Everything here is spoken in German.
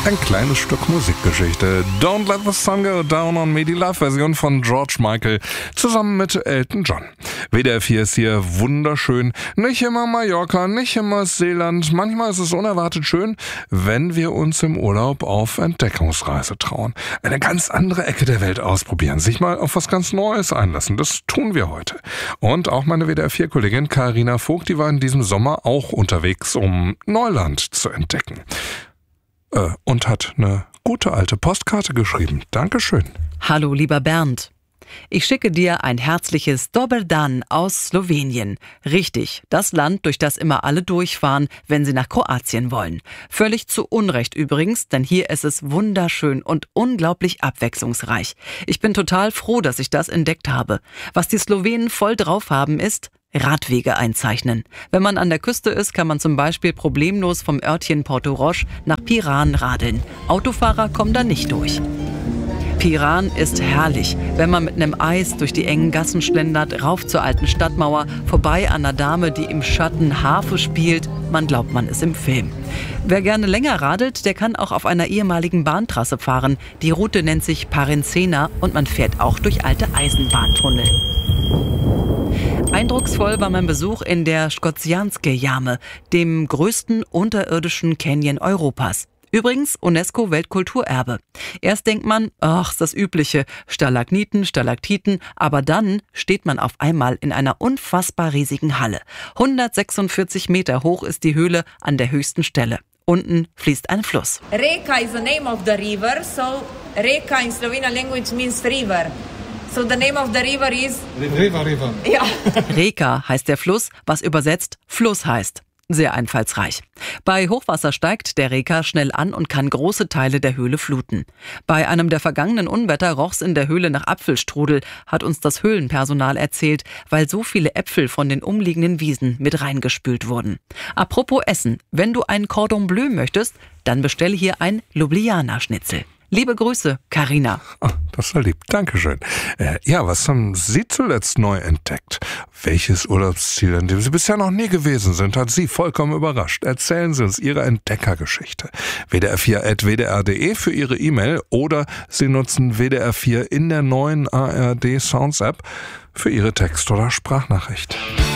Ein kleines Stück Musikgeschichte. Don't Let the Sun Go Down on Me, die Live-Version von George Michael zusammen mit Elton John. WDR 4 ist hier wunderschön. Nicht immer Mallorca, nicht immer Seeland. Manchmal ist es unerwartet schön, wenn wir uns im Urlaub auf Entdeckungsreise trauen. Eine ganz andere Ecke der Welt ausprobieren, sich mal auf was ganz Neues einlassen. Das tun wir heute. Und auch meine WDR 4-Kollegin Carina Vogt, die war in diesem Sommer auch unterwegs, um Neuland zu entdecken. Und hat eine gute alte Postkarte geschrieben. Dankeschön. Hallo, lieber Bernd. Ich schicke dir ein herzliches Dober dan aus Slowenien. Richtig, das Land, durch das immer alle durchfahren, wenn sie nach Kroatien wollen. Völlig zu Unrecht übrigens, denn hier ist es wunderschön und unglaublich abwechslungsreich. Ich bin total froh, dass ich das entdeckt habe. Was die Slowenen voll drauf haben ist Radwege einzeichnen. Wenn man an der Küste ist, kann man zum Beispiel problemlos vom Örtchen Portorož nach Piran radeln. Autofahrer kommen da nicht durch. Piran ist herrlich, wenn man mit einem Eis durch die engen Gassen schlendert, rauf zur alten Stadtmauer, vorbei an einer Dame, die im Schatten Harfe spielt. Man glaubt, man ist im Film. Wer gerne länger radelt, der kann auch auf einer ehemaligen Bahntrasse fahren. Die Route nennt sich Parencena und man fährt auch durch alte Eisenbahntunnel. Eindrucksvoll war mein Besuch in der Škocjanske Jame, dem größten unterirdischen Canyon Europas. Übrigens UNESCO-Weltkulturerbe. Erst denkt man, ach, ist das Übliche, Stalagniten, Stalaktiten, aber dann steht man auf einmal in einer unfassbar riesigen Halle. 146 Meter hoch ist die Höhle an der höchsten Stelle. Unten fließt ein Fluss. Reka is the name of the river, so Reka in Slovenian language means river. So the name of the river is... River. Ja. Reka heißt der Fluss, was übersetzt Fluss heißt. Sehr einfallsreich. Bei Hochwasser steigt der Reka schnell an und kann große Teile der Höhle fluten. Bei einem der vergangenen Unwetter roch's in der Höhle nach Apfelstrudel, hat uns das Höhlenpersonal erzählt, weil so viele Äpfel von den umliegenden Wiesen mit reingespült wurden. Apropos Essen, wenn du ein Cordon Bleu möchtest, dann bestelle hier ein Ljubljana-Schnitzel. Liebe Grüße, Carina. Oh, das ist ja lieb. Dankeschön. Ja, was haben Sie zuletzt neu entdeckt? Welches Urlaubsziel, in dem Sie bisher noch nie gewesen sind, hat Sie vollkommen überrascht? Erzählen Sie uns Ihre Entdeckergeschichte. WDR4@wdr.de für Ihre E-Mail oder Sie nutzen WDR 4 in der neuen ARD Sounds App für Ihre Text- oder Sprachnachricht.